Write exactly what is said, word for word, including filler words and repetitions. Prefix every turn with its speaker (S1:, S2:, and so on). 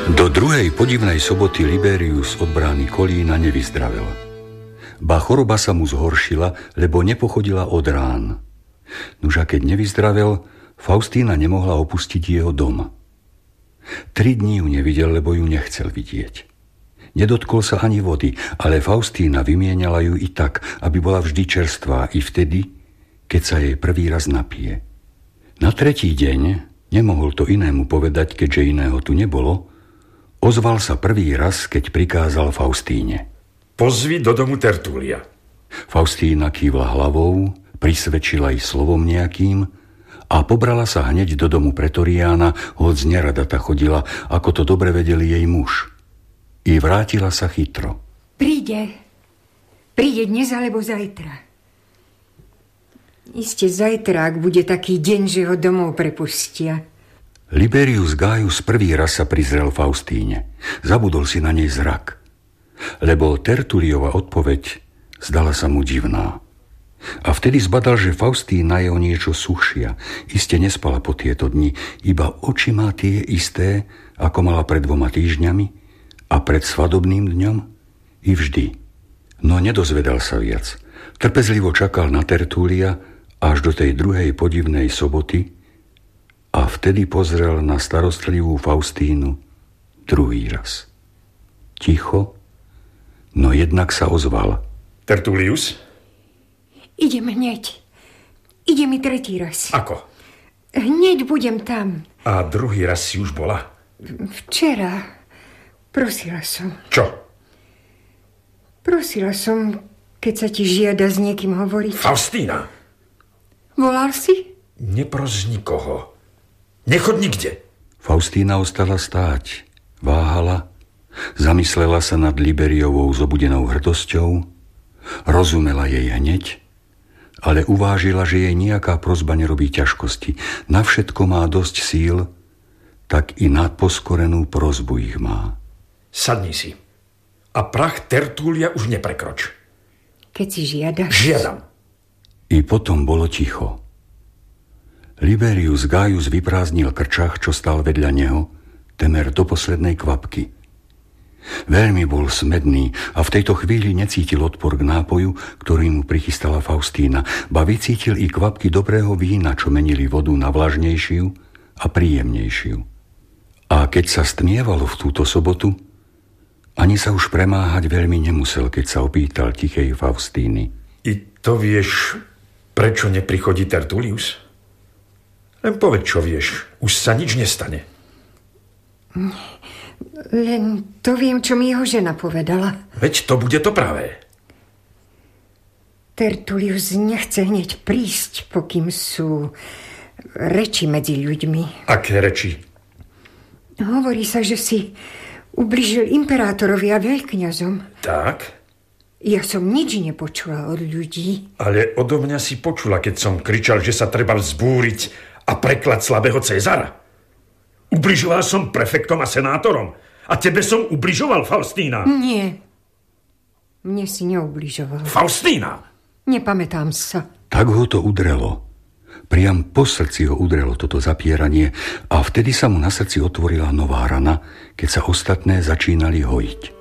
S1: Do druhej podivnej soboty Liberius od brány Kolína nevyzdravel. Ba choroba sa mu zhoršila, lebo nepochodila od rán. Nuž a keď nevyzdravel, Faustína nemohla opustiť jeho dom. Tri dní ju nevidel, lebo ju nechcel vidieť. Nedotkol sa ani vody, ale Faustína vymienala ju i tak, aby bola vždy čerstvá i vtedy, keď sa jej prvý raz napije. Na tretí deň, nemohol to inému povedať, keďže iného tu nebolo, ozval sa prvý raz, keď prikázal Faustíne.
S2: Pozvi do domu Tertúlia.
S1: Faustína kývla hlavou, prisvedčila i slovom nejakým a pobrala sa hneď do domu pretoriána, hoď nerada ta chodila, ako to dobre vedel jej muž. I vrátila sa chytro.
S3: Príde. Príde dnes alebo zajtra. Iste zajtra, ak bude taký deň, že ho domov prepustia.
S1: Liberius Gaius prvý raz sa prizrel Faustíne. Zabudol si na nej zrak. Lebo Tertuliova odpoveď zdala sa mu divná. A vtedy zbadal, že Faustína je o niečo suchšia. Iste nespala po tieto dni, iba oči má tie isté, ako mala pred dvoma týždňami a pred svadobným dňom i vždy. No nedozvedal sa viac. Trpezlivo čakal na Tertulia až do tej druhej podivnej soboty a vtedy pozrel na starostlivú Faustínu druhý raz. Ticho, no jednak sa ozval.
S2: Tertulius?
S3: Idem hneď. Ide mi tretí raz.
S2: Ako?
S3: Hneď budem tam.
S2: A druhý raz si už bola?
S3: Včera. Prosila som.
S2: Čo?
S3: Prosila som, keď sa ti žiada s niekým hovoriť.
S2: Faustína!
S3: Volal si?
S2: Nepros nikoho. Nechod nikde.
S1: Faustína ostala stáť. Váhala. Zamyslela sa nad Liberiovou zobudenou hrdosťou. Rozumela jej hneď, ale uvážila, že jej nejaká prosba nerobí ťažkosti. Na všetko má dosť síl, tak i na poskorenú prosbu ich má.
S2: Sadni si. A prach Tertúlia už neprekroč.
S3: Keď si žiadaš?
S2: Žiadam.
S1: I potom bolo ticho. Liberius Gaius vyprázdnil krčach, čo stál vedľa neho, temer do poslednej kvapky. Veľmi bol smedný a v tejto chvíli necítil odpor k nápoju, ktorý mu prichystala Faustína, ba vycítil i kvapky dobrého vína, čo menili vodu na vlažnejšiu a príjemnejšiu. A keď sa stmievalo v túto sobotu, ani sa už premáhať veľmi nemusel, keď sa opýtal tichej Faustíny.
S2: I to vieš, prečo neprichodí Tertulius? Len povedz, čo vieš. Už sa nič nestane.
S3: Len to viem, čo mi jeho žena povedala.
S2: Veď to bude to pravé.
S3: Tertulius nechce hneď prísť, pokým sú reči medzi ľuďmi.
S2: Aké reči?
S3: Hovorí sa, že si ubližil imperátorovi a veľkňazom.
S2: Tak?
S3: Ja som nič nepočula od ľudí.
S2: Ale odo mňa si počula, keď som kričal, že sa treba vzbúriť a preklať slabého Cezara. Ubližoval som prefektom a senátorom. A tebe som ubližoval, Faustína?
S3: Nie. Mne si neubližoval.
S2: Faustína!
S3: Nepamätám sa.
S1: Tak ho to udrelo. Priam po srdci ho udrelo toto zapieranie a vtedy sa mu na srdci otvorila nová rana, keď sa ostatné začínali hojiť.